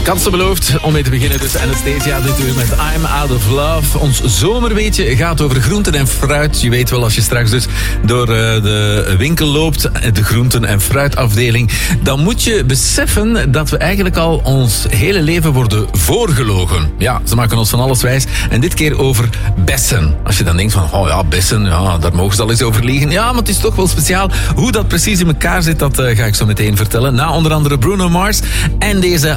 Kansen beloofd om mee te beginnen. Dus Anastasia dit uur met I'm Out of Love. Ons zomerweetje gaat over groenten en fruit. Je weet wel, als je straks dus door de winkel loopt, de groenten- en fruitafdeling, dan moet je beseffen dat we eigenlijk al ons hele leven worden voorgelogen. Ja, ze maken ons van alles wijs. En dit keer over bessen. Als je dan denkt van, oh ja, bessen, ja, daar mogen ze al eens over liegen. Ja, maar het is toch wel speciaal. Hoe dat precies in elkaar zit, dat ga ik zo meteen vertellen. Na onder andere Bruno Mars en deze